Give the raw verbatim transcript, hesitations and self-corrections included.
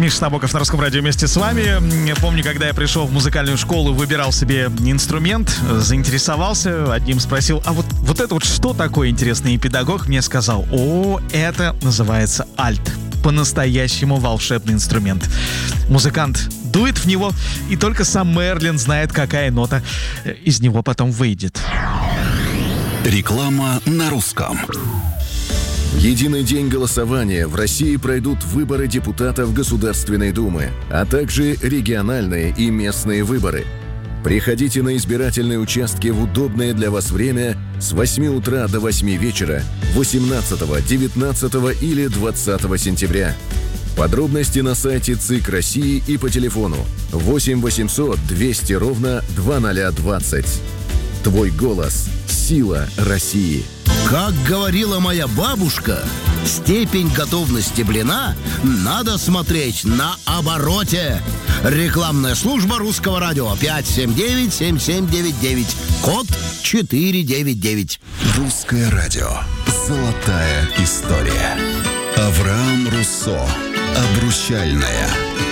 Миша Набоков на Русском радио вместе с вами. Я помню, когда я пришел в музыкальную школу, выбирал себе инструмент, заинтересовался, одним спросил, а вот, вот это вот что такое, интересный? И педагог мне сказал, о, это называется альт. По-настоящему волшебный инструмент. Музыкант дует в него, и только сам Мерлин знает, какая нота из него потом выйдет. Реклама на русском. В единый день голосования в России пройдут выборы депутатов Государственной Думы, а также региональные и местные выборы. Приходите на избирательные участки в удобное для вас время с восьми утра до восьми вечера восемнадцатого, девятнадцатого или двадцатого сентября. Подробности на сайте ЦИК России и по телефону восемь восемьсот двести ровно двадцать двадцать. Твой голос – сила России. Как говорила моя бабушка, степень готовности блина надо смотреть на обороте. Рекламная служба Русского радио пять семь девять семь семь девять девять, код четыре девять девять. Русское радио. Золотая история. Авраам Руссо. Обручальная.